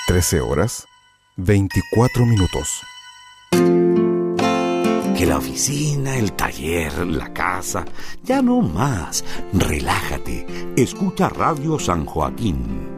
13 horas, 24 minutos. Que la oficina, el taller, la casa, ya no más. Relájate, escucha Radio San Joaquín.